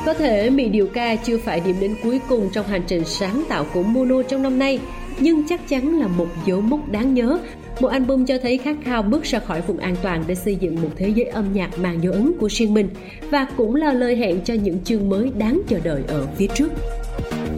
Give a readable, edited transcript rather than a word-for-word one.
Có thể Mị Điều Ca chưa phải điểm đến cuối cùng trong hành trình sáng tạo của Mono trong năm nay, nhưng chắc chắn là một dấu mốc đáng nhớ, một album cho thấy khát khao bước ra khỏi vùng an toàn để xây dựng một thế giới âm nhạc mang dấu ấn của riêng mình, và cũng là lời hẹn cho những chương mới đáng chờ đợi ở phía trước.